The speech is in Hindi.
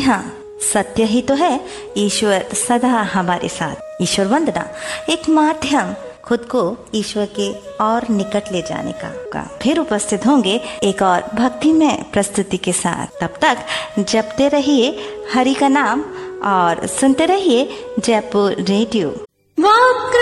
हाँ, सत्य ही तो है, ईश्वर सदा हमारे साथ। ईश्वर वंदना एक माध्यम खुद को ईश्वर के और निकट ले जाने का। फिर उपस्थित होंगे एक और भक्तिमय प्रस्तुति के साथ। तब तक जपते रहिए हरि का नाम और सुनते रहिए जयपुर रेडियो।